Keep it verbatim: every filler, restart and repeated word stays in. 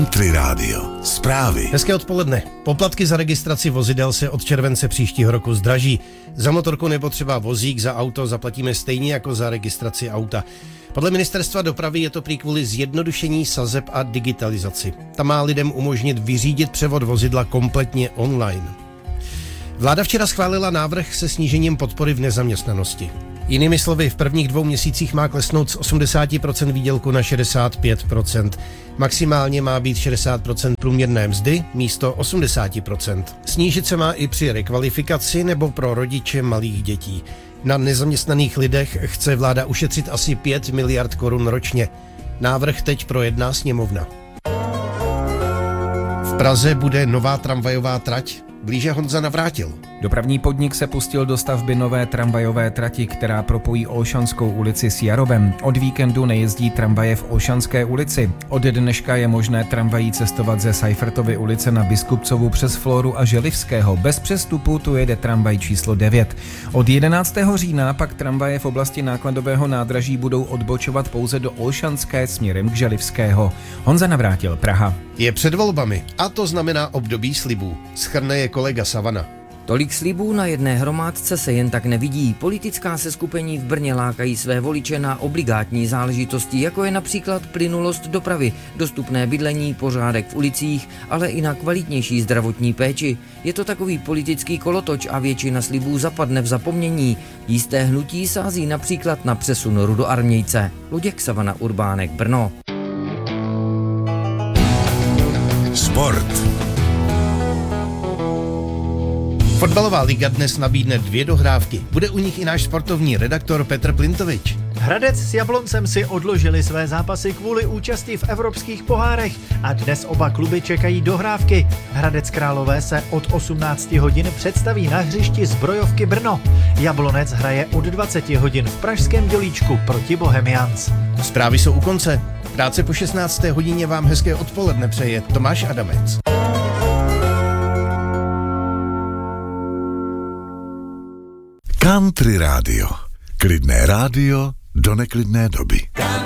Country Radio. Zprávy. Hezké odpoledne. Poplatky za registraci vozidel se od července příštího roku zdraží. Za motorku nebo třeba vozík za auto zaplatíme stejně jako za registraci auta. Podle ministerstva dopravy je to prý kvůli zjednodušení sazeb a digitalizaci. Ta má lidem umožnit vyřídit převod vozidla kompletně online. Vláda včera schválila návrh se snížením podpory v nezaměstnanosti. Jinými slovy, v prvních dvou měsících má klesnout z osmdesát procent výdělku na šedesát pět procent. Maximálně má být šedesát procent průměrné mzdy místo osmdesát procent. Snížit se má i při rekvalifikaci nebo pro rodiče malých dětí. Na nezaměstnaných lidech chce vláda ušetřit asi pět miliard korun ročně. Návrh teď projedná sněmovna. V Praze bude nová tramvajová trať. Blíže Honza Navrátil. Dopravní podnik se pustil do stavby nové tramvajové trati, která propojí Olšanskou ulici s Jarovem. Od víkendu nejezdí tramvaje v Olšanské ulici. Od dneška je možné tramvají cestovat ze Seifertovy ulice na Biskupcovu přes Floru a Želivského. Bez přestupu tu jede tramvaj číslo devět. Od jedenáctého října pak tramvaje v oblasti nákladového nádraží budou odbočovat pouze do Olšanské směrem k Želivského. Honza Navrátil, Praha. Je před volbami a to znamená období slibů. Shrne je kolega Savana. Tolik slibů na jedné hromádce se jen tak nevidí. Politická seskupení v Brně lákají své voliče na obligátní záležitosti, jako je například plynulost dopravy, dostupné bydlení, pořádek v ulicích, ale i na kvalitnější zdravotní péči. Je to takový politický kolotoč a většina slibů zapadne v zapomnění. Jisté hnutí sází například na přesun rudoarmějce. Luděk, Savana, Urbánek, Brno. Sport. Fotbalová liga dnes nabídne dvě dohrávky. Bude u nich i náš sportovní redaktor Petr Plintovič. Hradec s Jabloncem si odložili své zápasy kvůli účasti v evropských pohárech a dnes oba kluby čekají dohrávky. Hradec Králové se od osmnácti hodin představí na hřišti Zbrojovky Brno. Jablonec hraje od dvaceti hodin v pražském Dělíčku proti Bohemians. Zprávy jsou u konce. Práce po šestnácté hodině vám hezké odpoledne přeje Tomáš Adamec. Country Radio. Klidné rádio do neklidné doby.